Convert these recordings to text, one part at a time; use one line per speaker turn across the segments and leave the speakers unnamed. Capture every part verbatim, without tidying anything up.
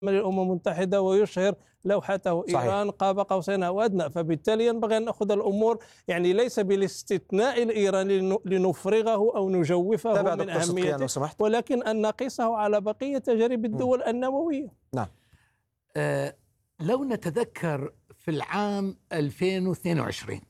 الأمم المتحدة ويشهر لوحته صحيح. إيران قاب قوسين أو أدنى، فبالتالي ينبغي أن نأخذ الأمور يعني ليس بالاستثناء الإيراني لنفرغه أو نجوفه من أهميته، ولكن أن نقيسه على بقية تجارب الدول النووية.
نعم. آه لو نتذكر في العام ألفين واثنين وعشرين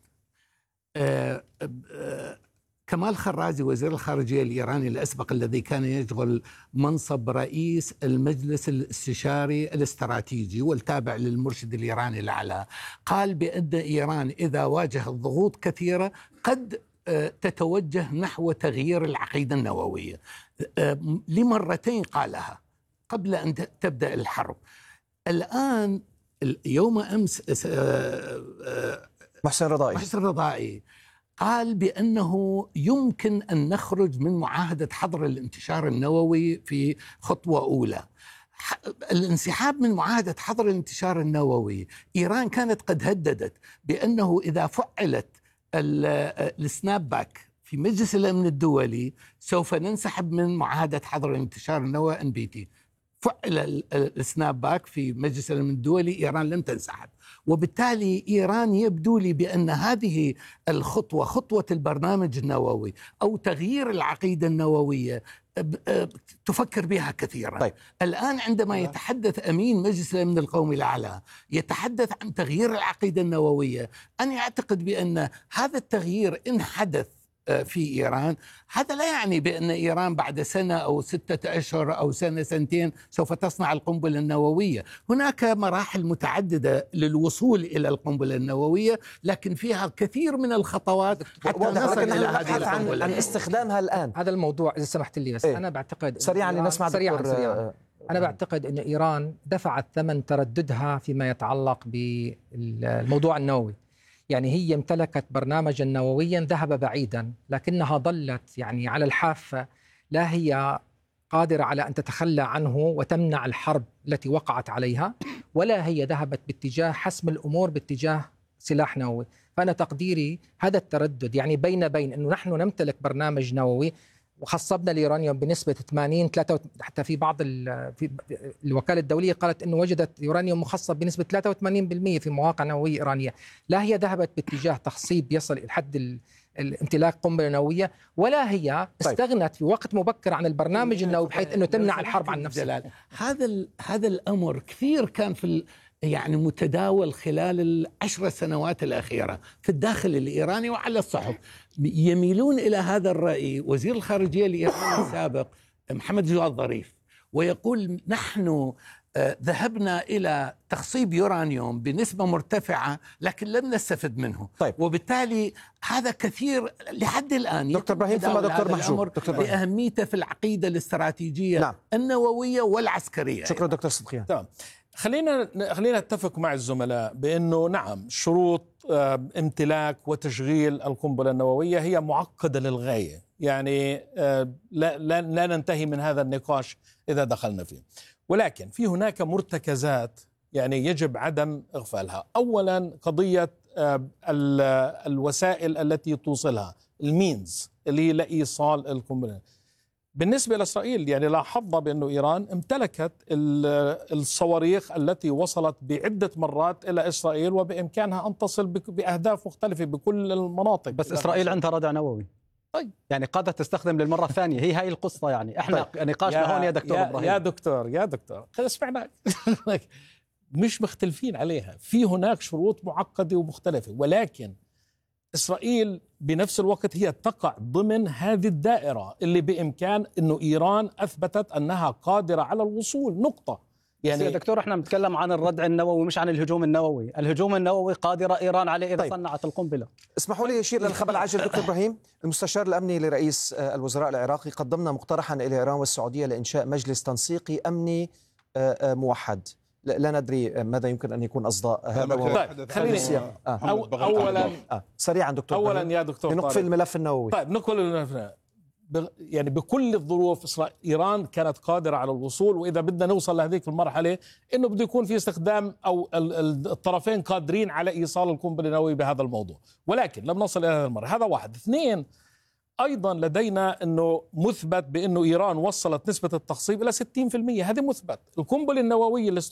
آه آه كمال خرازي وزير الخارجية الإيراني الأسبق الذي كان يشغل منصب رئيس المجلس الاستشاري الاستراتيجي والتابع للمرشد الإيراني الأعلى قال بأن إيران إذا واجهت ضغوط كثيرة قد تتوجه نحو تغيير العقيدة النووية. لمرتين قالها قبل أن تبدأ الحرب. الآن يوم أمس
محسن رضائي
محسن رضائي قال بأنه يمكن أن نخرج من معاهدة حظر الانتشار النووي في خطوة أولى. الانسحاب من معاهدة حظر الانتشار النووي، إيران كانت قد هددت بأنه إذا فعلت السناب باك في مجلس الأمن الدولي سوف ننسحب من معاهدة حظر الانتشار النووي إن بي تي. فعل السناب باك في مجلس الأمن الدولي، إيران لم تنسحب، وبالتالي إيران يبدو لي بأن هذه الخطوة خطوة البرنامج النووي أو تغيير العقيدة النووية تفكر بها كثيرا. طيب. الآن عندما يتحدث أمين مجلس الأمن القومي الأعلى يتحدث عن تغيير العقيدة النووية، أنا أعتقد بأن هذا التغيير إن حدث في إيران هذا لا يعني بأن إيران بعد سنة أو ستة أشهر أو سنة سنتين سوف تصنع القنبلة النووية. هناك مراحل متعددة للوصول إلى القنبلة النووية، لكن فيها كثير من الخطوات حتى نصل إلى هذه القنبلة
عن استخدامها الآن.
هذا الموضوع إذا سمحت لي بس إيه؟ أنا بعتقد
سريعا لنسمع
سريعا, سريعا. أنا بعتقد أن إيران دفعت ثمن ترددها فيما يتعلق بالموضوع النووي. يعني هي امتلكت برنامجا نوويا ذهب بعيدا، لكنها ظلت يعني على الحافة، لا هي قادرة على أن تتخلى عنه وتمنع الحرب التي وقعت عليها، ولا هي ذهبت باتجاه حسم الأمور باتجاه سلاح نووي. فأنا تقديري هذا التردد يعني بين بين أنه نحن نمتلك برنامج نووي وخصبنا اليورانيوم بنسبة ثمانين ثلاثة، حتى في بعض في الوكالة الدولية قالت أنه وجدت يورانيوم مخصب بنسبة ثلاثة وثمانين بالمئة في مواقع نووية إيرانية. لا هي ذهبت باتجاه تخصيب يصل إلى حد الامتلاك قنبلة نووية، ولا هي استغنت في وقت مبكر عن البرنامج النووي بحيث أنه تمنع الحرب عن نفسها.
هذا هذا الأمر كثير كان في يعني متداول خلال العشر سنوات الأخيرة في الداخل الإيراني وعلى الصحف، يميلون إلى هذا الرأي وزير الخارجية الإيراني السابق محمد جواد ظريف، ويقول نحن ذهبنا إلى تخصيب يورانيوم بنسبة مرتفعة لكن لم نستفد منه. طيب. وبالتالي هذا كثير لحد الآن
دكتور إبراهيم ثم دكتور محجوب
بأهميته في العقيدة الاستراتيجية نعم. النووية والعسكرية.
شكرا دكتور صدقيان.
تمام. خلينا خلينا نتفق مع الزملاء بأنه نعم شروط امتلاك وتشغيل القنبلة النووية هي معقدة للغاية، يعني لا, لا, لا ننتهي من هذا النقاش إذا دخلنا فيه، ولكن في هناك مرتكزات يعني يجب عدم إغفالها. أولا قضية الوسائل التي توصلها، المينز اللي هي لإيصال القنبلة. بالنسبة لإسرائيل يعني لاحظنا بأنه إيران امتلكت الصواريخ التي وصلت بعدة مرات إلى إسرائيل وبإمكانها أن تصل بأهداف مختلفة بكل المناطق.
بس إسرائيل عندها ردع نووي.
طيب
يعني قادة تستخدم للمرة الثانية، هي هاي القصة. يعني احنا طيب. نقاشنا هون يا دكتور
يا
إبراهيم.
يا دكتور يا دكتور خلينا اسمعنا مش مختلفين عليها، في هناك شروط معقدة ومختلفة، ولكن إسرائيل بنفس الوقت هي تقع ضمن هذه الدائرة اللي بإمكان أنه إيران أثبتت أنها قادرة على الوصول نقطة.
يعني يا دكتور احنا بنتكلم عن الردع النووي مش عن الهجوم النووي. الهجوم النووي قادرة إيران عليه إذا طيب. صنعت القنبلة.
اسمحوا لي أشير للخبر العاجل دكتور إبراهيم. المستشار الأمني لرئيس الوزراء العراقي قدمنا مقترحا إلى إيران والسعودية لإنشاء مجلس تنسيقي أمني موحد. لا ندري ماذا يمكن أن يكون أصداء هذا.
طيب خليني آه. أو أولا
آه. سريعا دكتور
أولا يا دكتور
نقفل الملف النووي.
طيب نقفل الملف النووي. يعني بكل الظروف إيران كانت قادرة على الوصول، وإذا بدنا نوصل لهذيك المرحلة إنه بده يكون في استخدام أو الطرفين قادرين على إيصال القنبلة النووية بهذا الموضوع، ولكن لم نصل إلى هذا المرحلة. هذا واحد. اثنين، أيضا لدينا أنه مثبت بأنه إيران وصلت نسبة التخصيب إلى ستين بالمئة، هذا مثبت. القنبلة النووية اللي